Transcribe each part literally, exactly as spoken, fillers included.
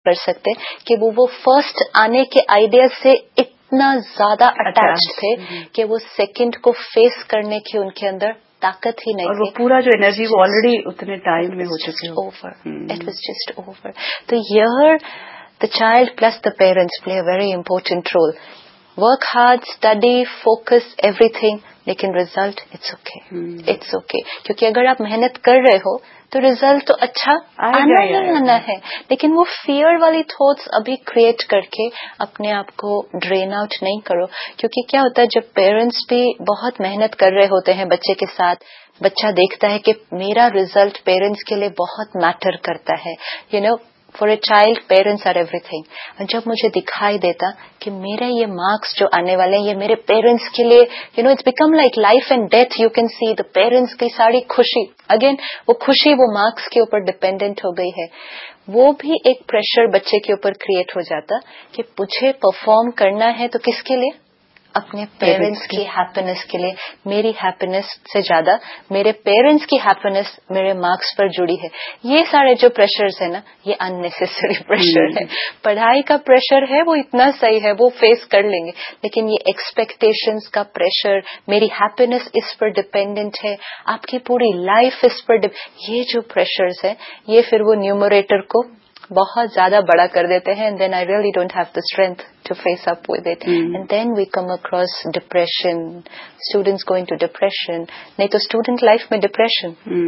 کر سکتے کہ وہ وہ فرسٹ آنے کے آئیڈیا سے اتنا زیادہ اٹیچ تھے کہ وہ سیکنڈ کو فیس کرنے کی ان کے اندر طاقت ہی نہیں اور وہ پورا جو انرجی وہ آلریڈی اتنے ٹائم میں ہو چکی ہے. Over it was just over. تو یہاں the child plus the parents play a very important role. Work hard, study, focus, everything, لیکن result it's okay. Hmm. It's okay. کیونکہ اگر آپ محنت کر رہے ہو تو ریزلٹ تو اچھا آنا ہی آنا ہے، لیکن وہ فیئر والی تھاٹس ابھی کریٹ کر کے اپنے آپ کو ڈرین آؤٹ نہیں کرو. کیونکہ کیا ہوتا ہے جب پیرنٹس بھی بہت محنت کر رہے ہوتے ہیں بچے کے ساتھ، بچہ دیکھتا ہے کہ میرا ریزلٹ پیرنٹس کے لیے بہت میٹر کرتا ہے. You know for a child parents are every thing. اور جب مجھے دکھائی دیتا کہ میرے یہ مارکس جو آنے والے ہیں یہ میرے پیرنٹس کے لیے، you know it's become like life and death. You can see the parents کی ساری خوشی، اگین وہ خوشی وہ مارکس کے اوپر ڈپینڈنٹ ہو گئی ہے. وہ بھی ایک پریشر بچے کے اوپر کریٹ ہو جاتا کہ مجھے پرفارم کرنا ہے تو کس کے لیے؟ اپنے پیرنٹس کی ہیپینس کے لیے. میری ہیپینس سے زیادہ میرے پیرنٹس کی ہیپینس میرے مارکس پر جڑی ہے. یہ سارے جو پریشرز ہیں نا یہ ان نیسیسری پریشر ہے. پڑھائی کا پریشر ہے وہ اتنا صحیح ہے، وہ فیس کر لیں گے، لیکن یہ ایکسپیکٹیشنز کا پریشر، میری ہیپینس اس پر ڈپینڈنٹ ہے، آپ کی پوری لائف اس پر ڈپ... یہ جو پریشرز ہیں یہ پھر وہ نیومریٹر کو بہت زیادہ بڑا کر دیتے ہیں. And then I really don't have the strength to face up with it. And then we come across depression, students going to depression. نہیں تو اسٹوڈنٹ لائف میں depression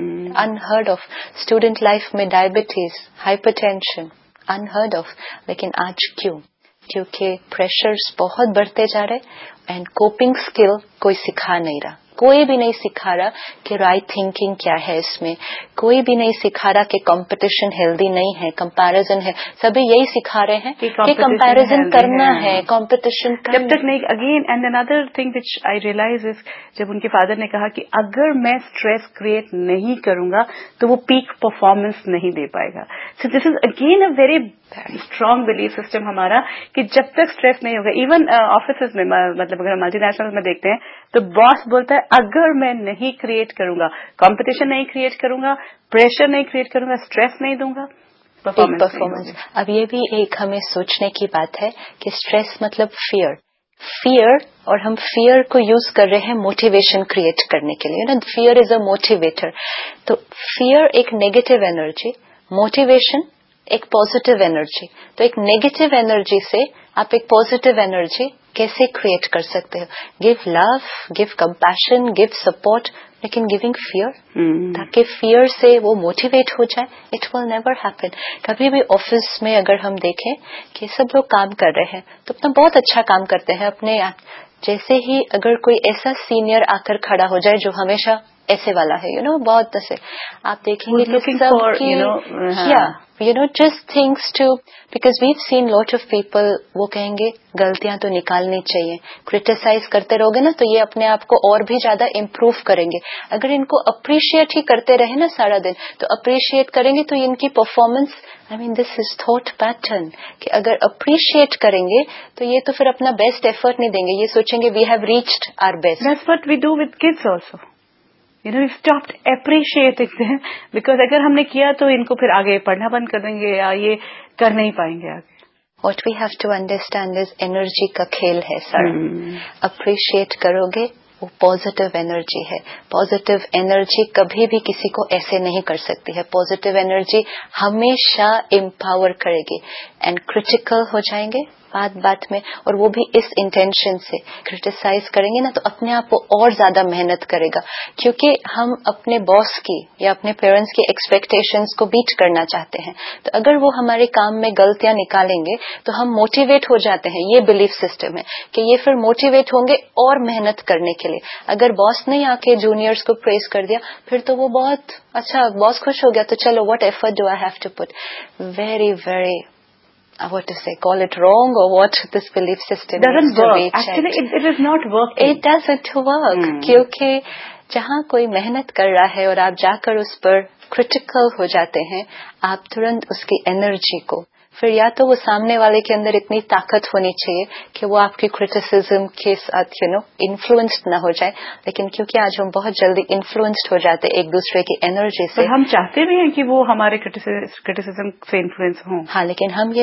unheard of, student life میں diabetes, hyper tension unheard of. لیکن آج کیوں؟ کیونکہ pressures بہت بڑھتے جا رہے اینڈ کوپنگ اسکل کوئی سکھا نہیں رہا. کوئی بھی نہیں سکھا رہا کہ رائٹ تھنکنگ کیا ہے اس میں. کوئی بھی نہیں سکھا رہا کہ کمپٹیشن ہیلدی نہیں ہے، کمپیرزن ہے. سبھی یہی سکھا رہے ہیں کہ کمپیرزن کرنا ہے، کمپٹیشن جب تک نہیں. Again and another thing which I realise از جب ان کے فادر نے کہا کہ اگر میں اسٹریس کریٹ نہیں کروں گا تو وہ پیک پرفارمنس نہیں دے پائے گا. سو دس is again a very strong belief system ہمارا کہ جب تک اسٹریس نہیں ہوگا. ایون آفیسز میں مطلب اگر ملٹی نیشنل میں دیکھتے ہیں تو باس بولتا ہے اگر میں نہیں کریٹ کروں گا، کمپٹیشن نہیں کریٹ کروں گا، پریشر نہیں کریٹ کروں گا، اسٹریس نہیں دوں گا، پرفارمنس. اب یہ بھی ایک ہمیں سوچنے کی بات ہے کہ اسٹریس مطلب فیئر. فیئر اور ہم فیئر کو یوز کر رہے ہیں موٹیویشن کریٹ کرنے کے لیے نا. Fair is a motivator. تو فیئر ایک نیگیٹو انرجی، موٹیویشن ایک پازیٹیو انرجی. تو ایک نیگیٹو انرجی سے آپ ایک پازیٹیو انرجی کیسے کریٹ کر سکتے ہو؟ گیو لو، گیو کمپیشن، گیو سپورٹ، لیکن گیونگ فیئر تاکہ فیئر سے وہ موٹیویٹ ہو جائے. It will never happen. کبھی بھی آفس میں اگر ہم دیکھیں کہ سب لوگ کام کر رہے ہیں تو اپنا بہت اچھا کام کرتے ہیں اپنے، جیسے ہی اگر کوئی ایسا سینئر آ کر کھڑا ہو جائے جو ہمیشہ ایسے والا ہے، یو نو بہت ایسے آپ دیکھیں گے کہ سب کی you know just things to because we've seen lot of people وہ کہیں گے غلطیاں تو نکالنی چاہیے. کریٹیسائز کرتے رہو گے نا تو یہ اپنے آپ کو اور بھی زیادہ امپروو کریں گے. اگر ان کو اپریشیٹ ہی کرتے رہے نا سارا دن تو اپریشیٹ کریں گے تو ان کی performance, I main this is thought pattern کہ اگر اپریشیٹ کریں گے تو یہ تو پھر اپنا بیسٹ ایفرٹ نہیں دیں گے، یہ سوچیں گے we have reached our best. That's what we do with kids also. You know, we stopped appreciating them because اگر ہم نے کیا تو ان کو پھر آگے پڑھنا بند کر دیں گے یا یہ کر نہیں پائیں گے آگے. What we have to understand is energy کا کھیل ہے سر. اپریشیٹ کرو گے وہ پازیٹیو انرجی ہے. پازیٹیو انرجی کبھی بھی کسی کو ایسے نہیں کر سکتی ہے. پازیٹیو انرجی ہمیشہ امپاور کرے گی. اینڈ کریٹیکل ہو جائیں گے بات بات میں، اور وہ بھی اس انٹینشن سے کرٹیسائز کریں گے نا تو اپنے آپ کو اور زیادہ محنت کرے گا. کیونکہ ہم اپنے باس کی یا اپنے پیرنٹس کی ایکسپیکٹیشنز کو بیٹ کرنا چاہتے ہیں، تو اگر وہ ہمارے کام میں غلطیاں نکالیں گے تو ہم موٹیویٹ ہو جاتے ہیں. یہ بلیف سسٹم ہے کہ یہ پھر موٹیویٹ ہوں گے اور محنت کرنے کے لیے. اگر باس نے آ کے جونیئرس کو پریز کر دیا پھر تو وہ بہت اچھا، باس خوش ہو گیا تو چلو what effort do I have to put. Very very what to say, call it wrong or what, this belief system doesn't work. Actually it, it is not working. It doesn't work. کیونکہ جہاں کوئی محنت کر رہا ہے اور آپ جا کر اس پر کرٹیکل ہو جاتے ہیں، آپ ترنت اس کی انرجی کو پھر یا تو وہ سامنے والے کے اندر اتنی طاقت ہونی چاہیے کہ وہ آپ کی کرٹیسزم کے ساتھ یو نو انفلوئنسڈ نہ ہو جائے. لیکن کیونکہ آج ہم بہت جلدی انفلوئنسڈ ہو جاتے ایک دوسرے کی انرجی سے، ہم چاہتے بھی ہیں کہ وہ ہمارے کرٹیسزم سے انفلوئنس ہوں. ہاں لیکن ہم یہ